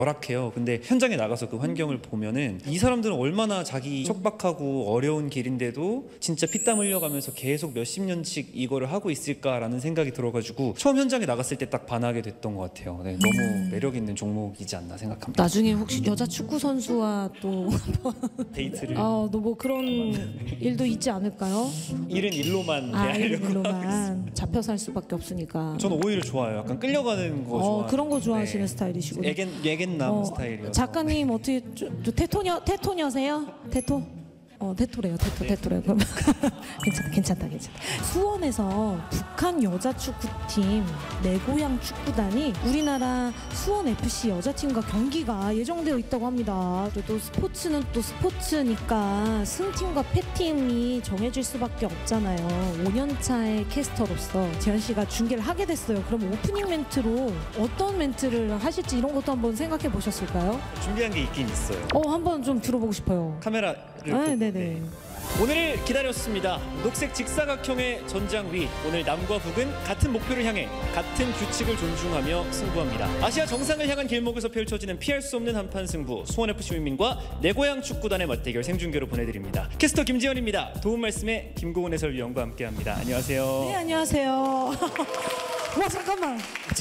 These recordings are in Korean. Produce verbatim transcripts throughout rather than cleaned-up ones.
열악해요. 근데 현장에 나가서 그 환경을 보면은 이 사람들은 얼마나 자기 척박하고 어려운 길인데도 진짜 피땀 흘려가면서 계속 몇십 년씩 이거를 하고 있을까라는 생각이 들어가지고 처음 현장에 나갔을 때 딱 반하게 됐던 것 같아요. 네, 너무 매력 있는 종목이지 않나 생각합니다. 나중에 혹시 여자 축구 선수와 또 데이트를 아, 너 뭐 그런 일도 있지 않을까요? 일은 일로만 아, 대하려고 일로만 잡혀 살 수밖에 없으니까. 저는 오히려 좋아요. 약간 끌려가는 거 어, 좋아해요. 그런 거 좋아하시는 네. 스타일이시군요. 예겐, 예겐남 어, 스타일이어서. 작가님 어떻게 저, 저 테토녀 테토녀세요? 테토? 어 테토래요. 테토 테토래요. 그럼 괜찮다 괜찮다 괜찮다. 수원에서 북한 여자 축구팀 내고향 축구단이 우리나라 수원 에프씨 여자팀과 경기가 예정되어 있다고 합니다. 또, 또 스포츠는 또 스포츠니까 승팀과 패팀이 정해질 수밖에 없잖아요. 오 년 차의 캐스터로서 재현 씨가 중계를 하게 됐어요. 그럼 오프닝 멘트로 어떤 멘트를 하실지 이런 것도 한번 생각해 보셨을까요? 준비한 게 있긴 있어요. 어 한번 좀 들어보고 싶어요. 카메라를 아, 보고. 네네. 네. 오늘을 기다렸습니다. 녹색 직사각형의 전장 위. 오늘 남과 북은 같은 목표를 향해 같은 규칙을 존중하며 승부합니다. 아시아 정상을 향한 길목에서 펼쳐지는 피할 수 없는 한판 승부. 수원에프씨 윈민과 내고향 축구단의 맞대결 생중계로 보내드립니다. 캐스터 김지현입니다. 도움 말씀에 김고은 해설위원과 함께합니다. 안녕하세요. 네 안녕하세요. 와 잠깐만.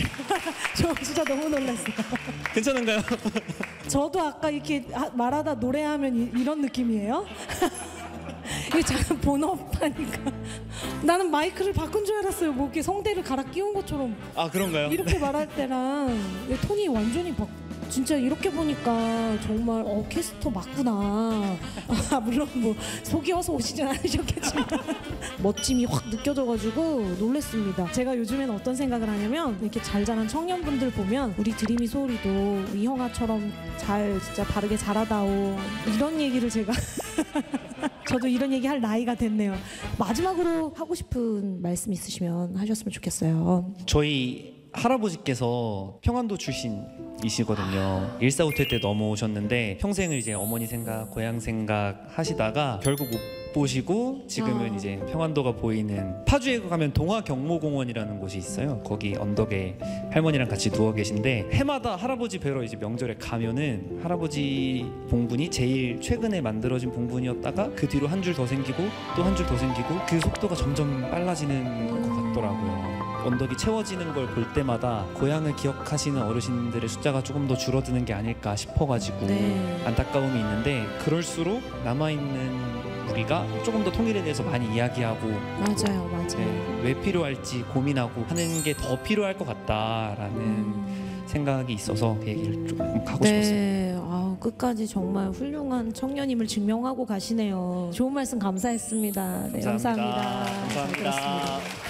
저 진짜 너무 놀랐어요. 괜찮은가요? 저도 아까 이렇게 말하다 노래하면 이, 이런 느낌이에요? 이게 잠깐 본업하니까 나는 마이크를 바꾼 줄 알았어요. 뭐 이렇게 성대를 갈아 끼운 것처럼. 아 그런가요? 이렇게 말할 때랑 톤이 완전히 바, 진짜 이렇게 보니까 정말 어 캐스터 맞구나. 아, 물론 뭐 속이어서 오시진 않으셨겠지만 멋짐이 확 느껴져가지고 놀랬습니다. 제가 요즘엔 어떤 생각을 하냐면 이렇게 잘 자란 청년분들 보면 우리 드림이 소리도 이형아처럼 잘 진짜 바르게 자라다오 이런 얘기를 제가 저도 이런 얘기 할 나이가 됐네요. 마지막으로 하고 싶은 말씀 있으시면 하셨으면 좋겠어요. 저희 할아버지께서 평안도 출신이시거든요. 일사후퇴 때 넘어오셨는데 평생을 이제 어머니 생각, 고향 생각 하시다가 결국 못 보시고 지금은 아. 이제 평안도가 보이는 파주에 가면 동화경모공원이라는 곳이 있어요. 거기 언덕에 할머니랑 같이 누워 계신데 해마다 할아버지 뵈러 이제 명절에 가면은 할아버지 봉분이 제일 최근에 만들어진 봉분이었다가 그 뒤로 한 줄 더 생기고 또 한 줄 더 생기고 그 속도가 점점 빨라지는 것 같더라고요. 언덕이 채워지는 걸 볼 때마다 고향을 기억하시는 어르신들의 숫자가 조금 더 줄어드는 게 아닐까 싶어가지고 네. 안타까움이 있는데 그럴수록 남아있는 우리가 조금 더 통일에 대해서 많이 이야기하고 맞아요, 맞아요. 네, 왜 필요할지 고민하고 하는 게 더 필요할 것 같다라는 음. 생각이 있어서 그 얘기를 좀 하고 싶었어요. 네, 아우, 끝까지 정말 훌륭한 청년임을 증명하고 가시네요. 좋은 말씀 감사했습니다. 네, 감사합니다. 감사합니다. 잘 감사합니다. 들었습니다.